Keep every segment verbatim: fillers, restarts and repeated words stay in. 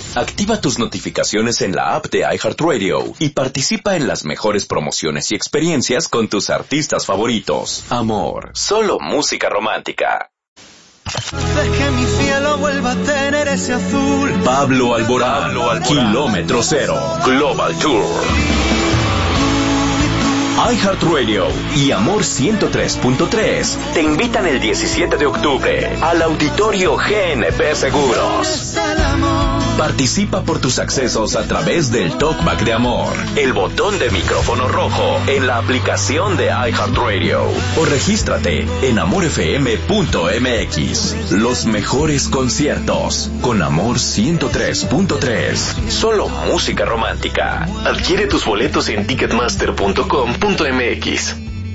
Activa tus notificaciones en la app de iHeartRadio y participa en las mejores promociones y experiencias con tus artistas favoritos. Amor, solo música romántica. De que mi cielo vuelva a tener ese azul. Pablo Alborán, Pablo Alborán. Kilómetro Cero, Global Tour. iHeartRadio y Amor ciento tres punto tres te invitan el diecisiete de octubre al Auditorio G N P Seguros. Participa por tus accesos a través del Talkback de Amor, el botón de micrófono rojo en la aplicación de iHeartRadio o regístrate en amor f m punto m x. Los mejores conciertos con Amor ciento tres punto tres. Solo música romántica. Adquiere tus boletos en ticketmaster punto com punto m x.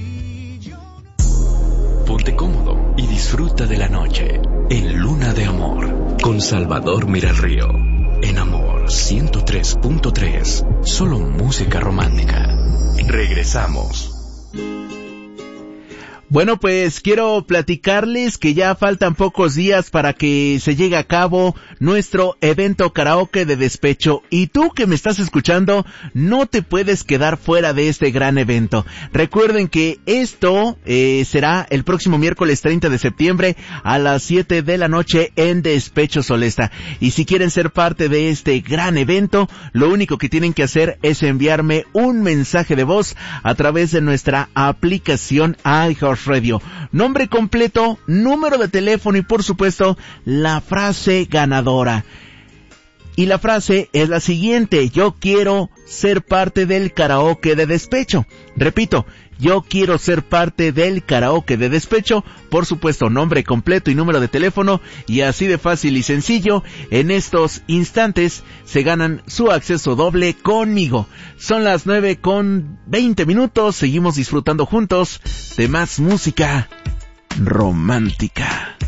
Ponte cómodo y disfruta de la noche en Luna de Amor con Salvador Miralrío. En Amor ciento tres punto tres, solo música romántica. Regresamos. Bueno, pues quiero platicarles que ya faltan pocos días para que se llegue a cabo nuestro evento karaoke de despecho. Y tú que me estás escuchando, no te puedes quedar fuera de este gran evento. Recuerden que esto eh, será el próximo miércoles treinta de septiembre a las siete de la noche en Despecho Solesta. Y si quieren ser parte de este gran evento, lo único que tienen que hacer es enviarme un mensaje de voz a través de nuestra aplicación iHeartRadio. Nombre completo, número de teléfono y por supuesto la frase ganadora. Y la frase es la siguiente: yo quiero ser parte del karaoke de despecho. Repito, yo quiero ser parte del karaoke de despecho. Por supuesto, nombre completo y número de teléfono. Y así de fácil y sencillo, en estos instantes se ganan su acceso doble conmigo. Son las nueve con veinte minutos. Seguimos disfrutando juntos de más música romántica.